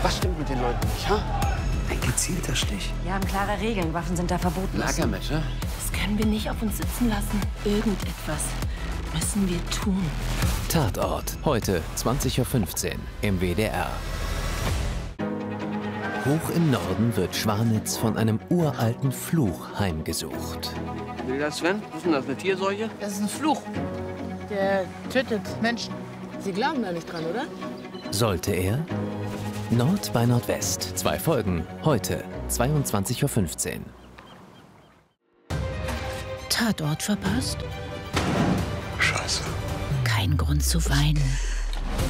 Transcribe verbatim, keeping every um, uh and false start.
Was stimmt mit den Leuten nicht, ha? Ein gezielter Stich. Wir haben klare Regeln. Waffen sind da verboten. Lagermesser? Das können wir nicht auf uns sitzen lassen. Irgendetwas müssen wir tun. Tatort. Heute zwanzig Uhr fünfzehn im W D R. Hoch im Norden wird Schwanitz von einem uralten Fluch heimgesucht. Will das, Sven? Was ist denn das, eine Tierseuche? Das ist ein Fluch. Der tötet Menschen. Sie glauben da nicht dran, oder? Sollte er? Nord bei Nordwest. Zwei Folgen. Heute zweiundzwanzig Uhr fünfzehn. Tatort verpasst? Scheiße. Kein Grund zu weinen.